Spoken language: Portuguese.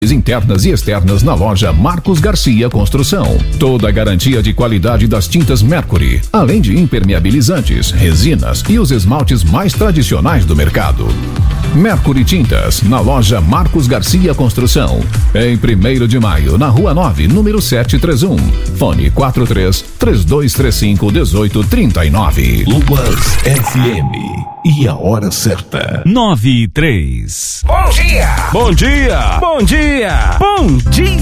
internas e externas na loja Marcos Garcia Construção. Toda a garantia de qualidade das tintas Mercury, além de impermeabilizantes, resinas e os esmaltes mais tradicionais do mercado. Mercury Tintas, na loja Marcos Garcia Construção, em 1º de Maio, na Rua 9, número 731. Fone 43-3235-1839. Lubas FM. E a hora certa. 9:03. Bom dia! Bom dia! Bom dia! Bom dia!